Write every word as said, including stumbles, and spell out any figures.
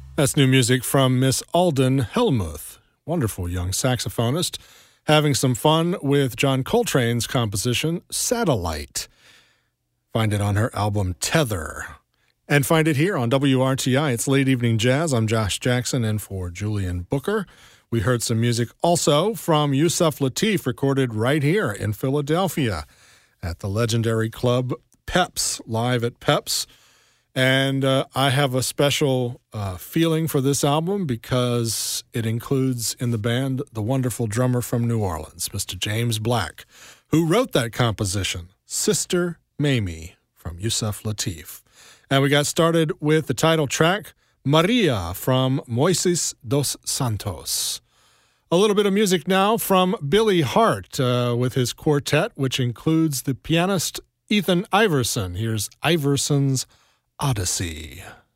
That's new music from Miss Alden Helmuth, wonderful young saxophonist, having some fun with John Coltrane's composition, Satellite. Find it on her album, Tether. And find it here on W R T I. It's Late Evening Jazz. I'm Josh Jackson, and for Julian Booker. We heard some music also from Yusef Lateef, recorded right here in Philadelphia at the legendary club Peps, live at Peps. And uh, I have a special uh, feeling for this album because it includes in the band the wonderful drummer from New Orleans, Mister James Black, who wrote that composition, Sister Mamie, from Yusef Lateef. And we got started with the title track, Maria, from Moises dos Santos. A little bit of music now from Billy Hart uh, with his quartet, which includes the pianist Ethan Iverson. Here's Iverson's Odyssey.